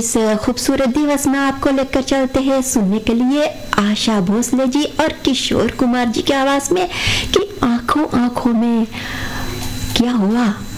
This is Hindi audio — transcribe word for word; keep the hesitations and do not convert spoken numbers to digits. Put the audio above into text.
इस खूबसूरत दिवस में आपको लेकर चलते हैं सुनने के लिए आशा भोसले जी और किशोर कुमार जी की आवाज में कि आंखों आंखों में क्या हुआ।